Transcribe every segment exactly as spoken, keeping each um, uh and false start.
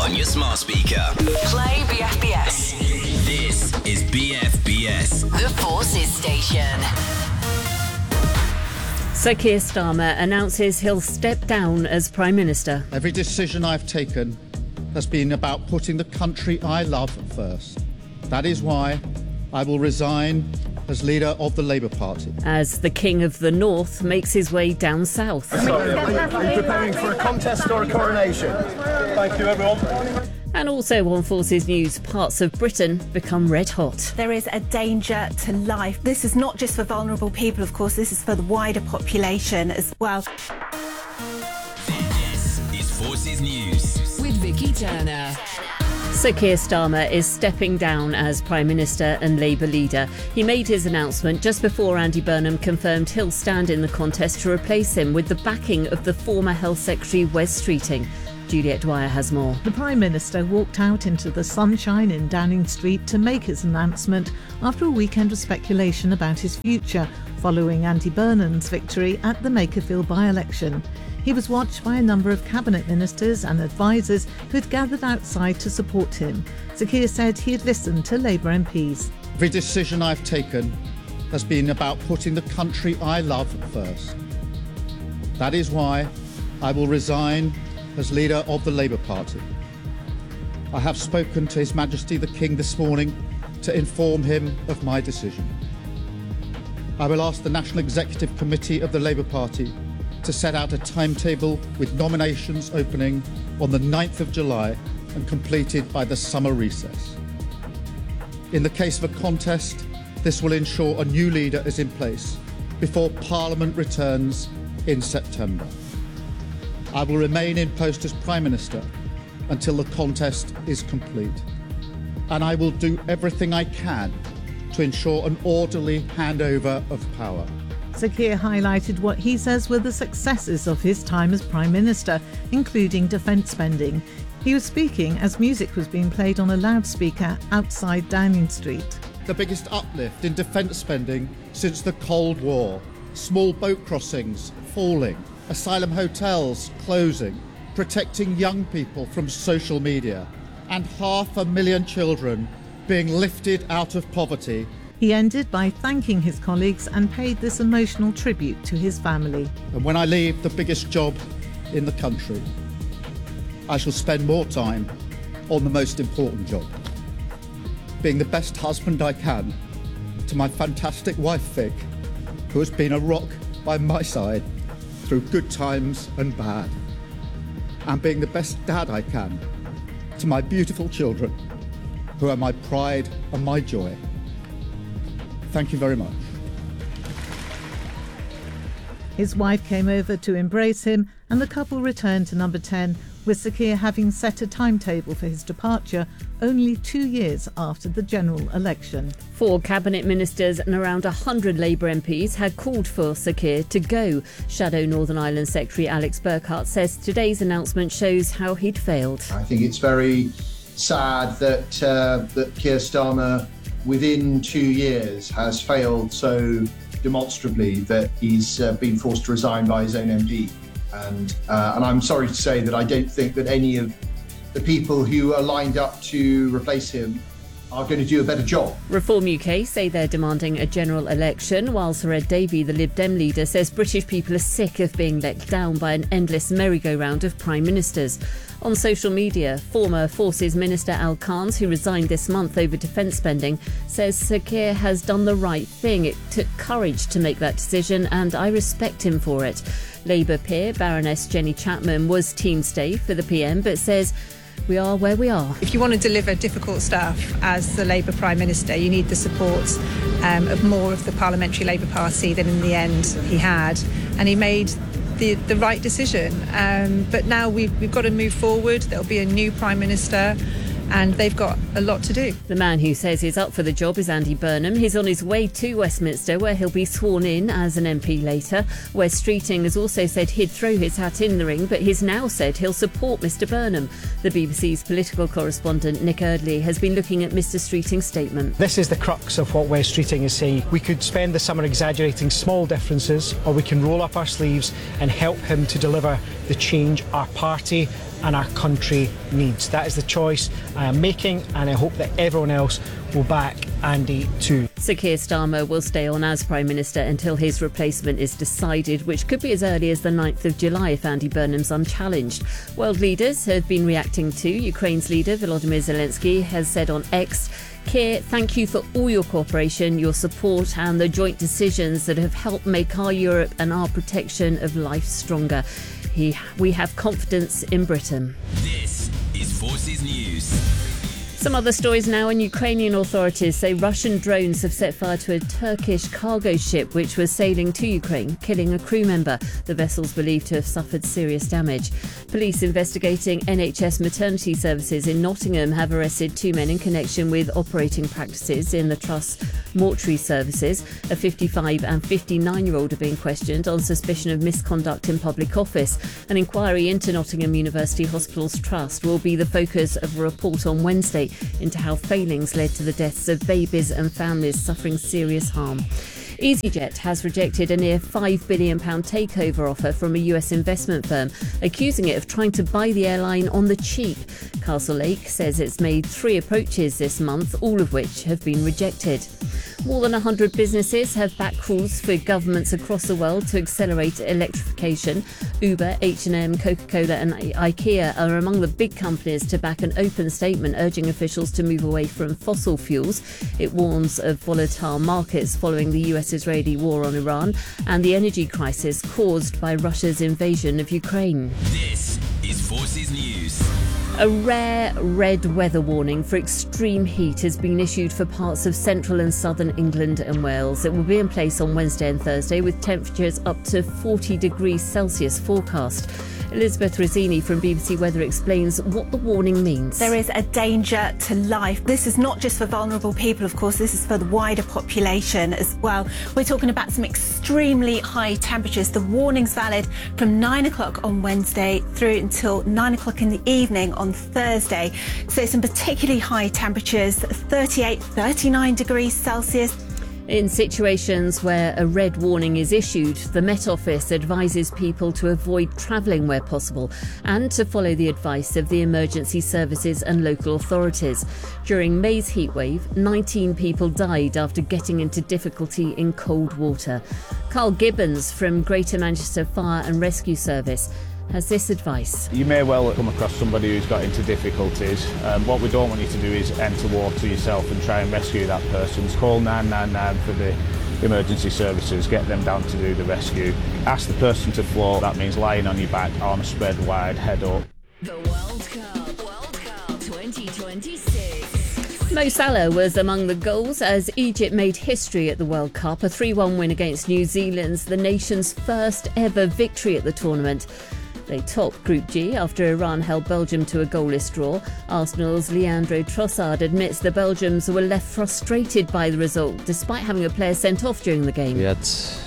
on your smart speaker. Play B F B S. This is B F B S, The Forces Station. Sir Keir Starmer announces he'll step down as Prime Minister. Every decision I've taken has been about putting the country I love first. That is why I will resign as leader of the Labour Party. As the King of the North makes his way down south. Sorry, are you, are you preparing for a contest or a coronation? Thank you, everyone. And also on Forces News, parts of Britain become red hot. There is a danger to life. This is not just for vulnerable people, of course, this is for the wider population as well. This is Forces News With Vicky Turner. Sir Keir Starmer is stepping down as Prime Minister and Labour leader. He made his announcement just before Andy Burnham confirmed he'll stand in the contest to replace him with the backing of the former Health Secretary Wes Streeting. Juliet Dwyer has more. The Prime Minister walked out into the sunshine in Downing Street to make his announcement after a weekend of speculation about his future, following Andy Burnham's victory at the Makerfield by-election. He was watched by a number of cabinet ministers and advisers who had gathered outside to support him. Sir Keir said he had listened to Labour M Ps. Every decision I've taken has been about putting the country I love first. That is why I will resign as leader of the Labour Party. I have spoken to His Majesty the King this morning to inform him of my decision. I will ask the National Executive Committee of the Labour Party to set out a timetable with nominations opening on the ninth of July and completed by the summer recess. In the case of a contest, this will ensure a new leader is in place before Parliament returns in September. I will remain in post as Prime Minister until the contest is complete, and I will do everything I can to ensure an orderly handover of power. Sir Keir highlighted what he says were the successes of his time as Prime Minister, including defence spending. He was speaking as music was being played on a loudspeaker outside Downing Street. The biggest uplift in defence spending since the Cold War. Small boat crossings falling, asylum hotels closing, protecting young people from social media, and half a million children being lifted out of poverty. He ended by thanking his colleagues and paid this emotional tribute to his family. And when I leave the biggest job in the country, I shall spend more time on the most important job, being the best husband I can to my fantastic wife Vic, who has been a rock by my side through good times and bad, and being the best dad I can to my beautiful children, who are my pride and my joy. Thank you very much. His wife came over to embrace him, and the couple returned to number ten, with Sir Keir having set a timetable for his departure only two years after the general election. Four cabinet ministers and around one hundred Labour M Ps had called for Sir Keir to go. Shadow Northern Ireland Secretary Alex Burkhart says today's announcement shows how he'd failed. I think it's very sad that uh, that Keir Starmer, within two years, has failed so demonstrably that he's uh, been forced to resign by his own M P. And, uh, and I'm sorry to say that I don't think that any of the people who are lined up to replace him are going to do a better job. Reform U K say they're demanding a general election, while Sir Ed Davey, the Lib Dem leader, says British people are sick of being let down by an endless merry-go-round of prime ministers. On social media, former Forces Minister Al Khans, who resigned this month over defence spending, says Sir Keir has done the right thing. It took courage to make that decision, and I respect him for it. Labour peer Baroness Jenny Chapman was team stay for the P M, but says we are where we are. If you want to deliver difficult stuff as the Labour Prime Minister, you need the support um, of more of the Parliamentary Labour Party than in the end he had. And he made the, the right decision. Um, but now we've, we've got to move forward. There'll be a new Prime Minister, and they've got a lot to do. The man who says he's up for the job is Andy Burnham. He's on his way to Westminster, where he'll be sworn in as an M P later. Wes Streeting has also said he'd throw his hat in the ring, but he's now said he'll support Mr Burnham. The B B C's political correspondent Nick Eardley has been looking at Mr Streeting's statement. This is the crux of what Wes Streeting is saying. We could spend the summer exaggerating small differences, or we can roll up our sleeves and help him to deliver the change our party and our country needs. That is the choice I am making, and I hope that everyone else will back Andy too. Sir Keir Starmer will stay on as Prime Minister until his replacement is decided, which could be as early as the ninth of July if Andy Burnham's unchallenged. World leaders have been reacting too. Ukraine's leader Volodymyr Zelensky has said on X, Keir, thank you for all your cooperation, your support and the joint decisions that have helped make our Europe and our protection of life stronger. He, we have confidence in Britain. This is Forces News. Some other stories now, and Ukrainian authorities say Russian drones have set fire to a Turkish cargo ship which was sailing to Ukraine, killing a crew member. The vessel's believed to have suffered serious damage. Police investigating N H S maternity services in Nottingham have arrested two men in connection with operating practices in the Trust's mortuary services. A fifty-five and fifty-nine-year-old are being questioned on suspicion of misconduct in public office. An inquiry into Nottingham University Hospitals Trust will be the focus of a report on Wednesday into how failings led to the deaths of babies and families suffering serious harm. EasyJet has rejected a near five billion pounds takeover offer from a U S investment firm, accusing it of trying to buy the airline on the cheap. Castlelake says it's made three approaches this month, all of which have been rejected. More than one hundred businesses have backed calls for governments across the world to accelerate electrification. Uber, H and M, Coca-Cola and IKEA are among the big companies to back an open statement urging officials to move away from fossil fuels. It warns of volatile markets following the U S-Israeli war on Iran and the energy crisis caused by Russia's invasion of Ukraine. This is Forces News. A rare red weather warning for extreme heat has been issued for parts of central and southern England and Wales. It will be in place on Wednesday and Thursday with temperatures up to forty degrees Celsius forecast. Elizabeth Rizzini from B B C Weather explains what the warning means. There is a danger to life. This is not just for vulnerable people, of course, this is for the wider population as well. We're talking about some extremely high temperatures. The warning's valid from nine o'clock on Wednesday through until nine o'clock in the evening on Thursday. So some particularly high temperatures, thirty-eight, thirty-nine degrees Celsius. In situations where a red warning is issued, the Met Office advises people to avoid travelling where possible and to follow the advice of the emergency services and local authorities. During May's heatwave, nineteen people died after getting into difficulty in cold water. Carl Gibbons from Greater Manchester Fire and Rescue Service has this advice. You may well come across somebody who's got into difficulties. Um, what we don't want you to do is enter water yourself and try and rescue that person. Call nine nine nine for the emergency services, get them down to do the rescue. Ask the person to float, that means lying on your back, arms spread wide, head up. The World Cup, World Cup twenty twenty-six. Mo Salah was among the goals as Egypt made history at the World Cup, a three one win against New Zealand's the nation's first ever victory at the tournament. They topped Group G after Iran held Belgium to a goalless draw. Arsenal's Leandro Trossard admits the Belgians were left frustrated by the result, despite having a player sent off during the game. We had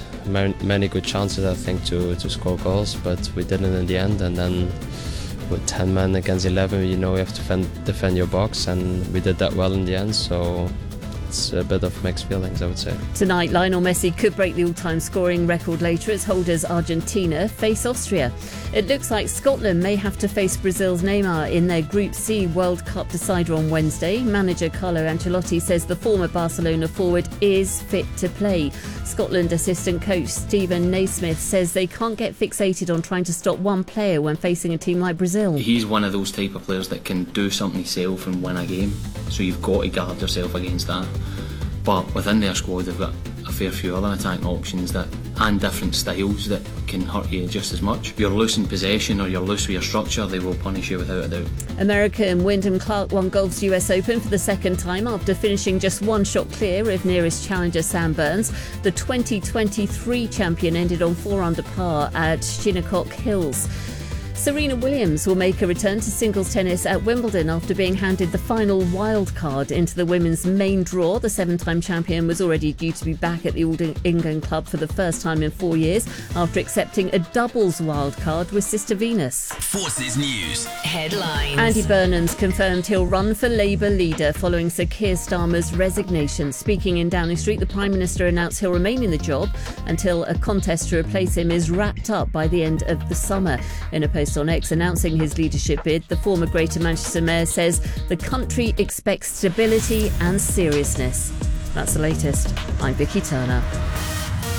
many good chances, I think, to, to score goals, but we didn't in the end. And then with ten men against eleven, you know you have to defend, defend your box, and we did that well in the end. So it's a bit of mixed feelings, I would say. Tonight, Lionel Messi could break the all-time scoring record later as holders Argentina face Austria. It looks like Scotland may have to face Brazil's Neymar in their Group C World Cup decider on Wednesday. Manager Carlo Ancelotti says the former Barcelona forward is fit to play. Scotland assistant coach Stephen Naismith says they can't get fixated on trying to stop one player when facing a team like Brazil. He's one of those type of players that can do something himself and win a game, so you've got to guard yourself against that. But within their squad they've got a fair few other attacking options that and different styles that can hurt you just as much. If you're loose in possession or you're loose with your structure, they will punish you without a doubt. American Wyndham Clark won golf's U S Open for the second time after finishing just one shot clear of nearest challenger Sam Burns. The twenty twenty-three champion ended on four under par at Shinnecock Hills. Serena Williams will make a return to singles tennis at Wimbledon after being handed the final wild card into the women's main draw. The seven-time champion was already due to be back at the All England club for the first time in four years after accepting a doubles wild card with Sister Venus. Forces News. Headlines. Andy Burnham's confirmed he'll run for Labour leader following Sir Keir Starmer's resignation. Speaking in Downing Street, the Prime Minister announced he'll remain in the job until a contest to replace him is wrapped up by the end of the summer. In a post post on X announcing his leadership bid, the former Greater Manchester Mayor says the country expects stability and seriousness. That's the latest. I'm Vicky Turner.